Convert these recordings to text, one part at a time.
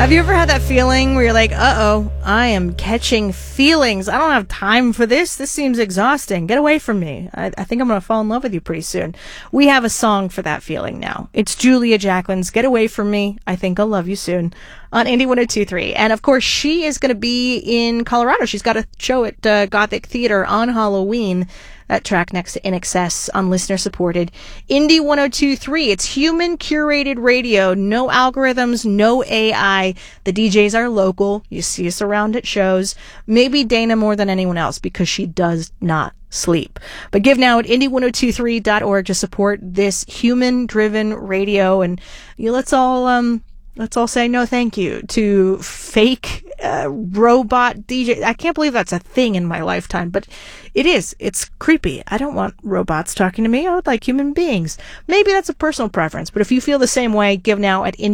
Have you ever had that feeling where you're like, uh-oh, I am catching feelings. I don't have time for this. This seems exhausting. Get away from me. I think I'm going to fall in love with you pretty soon. We have a song for that feeling now. It's Julia Jacquelin's Get Away From Me. I think I'll love you soon on Indie 102.3. And of course, she is going to be in Colorado. She's got a show at Gothic Theater on Halloween. That track next to INXS on listener supported. Indie 102.3. It's human curated radio. No algorithms, no AI. The DJs are local. You see us around at shows. Maybe Dana more than anyone else because she does not sleep. But give now at indie1023.org to support this human driven radio. And let's all say no thank you to fake robot DJ. I can't believe that's a thing in my lifetime, but it is. It's creepy. I don't want robots talking to me. I would like human beings. Maybe that's a personal preference, but if you feel the same way, give now at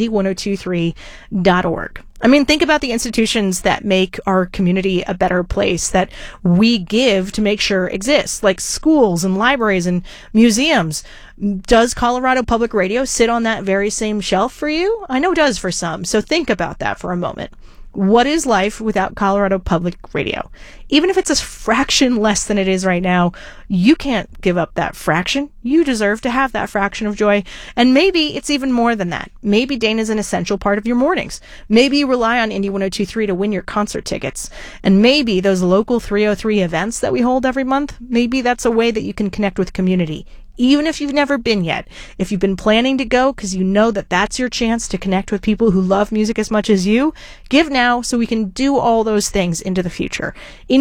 indie1023.org. I mean, think about the institutions that make our community a better place that we give to make sure exists, like schools and libraries and museums. Does Colorado Public Radio sit on that very same shelf for you? I know it does for some, so think about that for a moment. What is life without Colorado Public Radio? Even if it's a fraction less than it is right now, you can't give up that fraction. You deserve to have that fraction of joy. And maybe it's even more than that. Maybe Dana's an essential part of your mornings. Maybe you rely on Indie 102.3 to win your concert tickets. And maybe those local 303 events that we hold every month, maybe that's a way that you can connect with community. Even if you've never been yet, if you've been planning to go because you know that that's your chance to connect with people who love music as much as you, give now so we can do all those things into the future.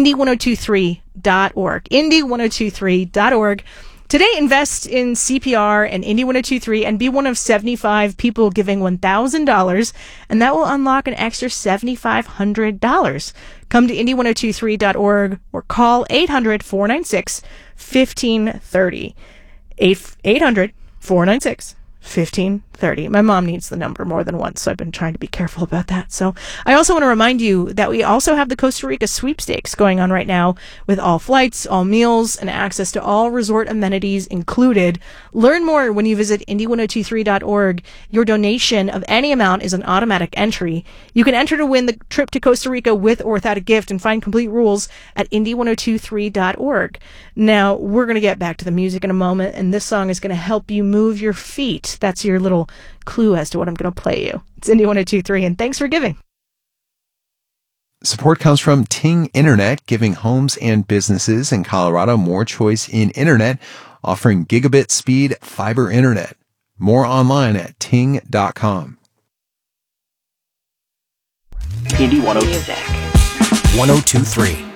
Indie1023.org. Indie1023.org. Today, invest in CPR and Indie 102.3 and be one of 75 people giving $1,000, and that will unlock an extra $7,500. Come to indie1023.org or call 800-496-1530. 800-496-1530. My mom needs the number more than once, so I've been trying to be careful about that. So I also want to remind you that we also have the Costa Rica sweepstakes going on right now with all flights, all meals, and access to all resort amenities included. Learn more when you visit indie1023.org. Your donation of any amount is an automatic entry. You can enter to win the trip to Costa Rica with or without a gift and find complete rules at indie1023.org. Now, we're going to get back to the music in a moment, and this song is going to help you move your feet. That's your little clue as to what I'm going to play you. It's Indie 102.3, and thanks for giving. Support comes from Ting Internet, giving homes and businesses in Colorado more choice in internet, offering gigabit speed fiber internet. More online at ting.com. Indie 102. Music. 102.3.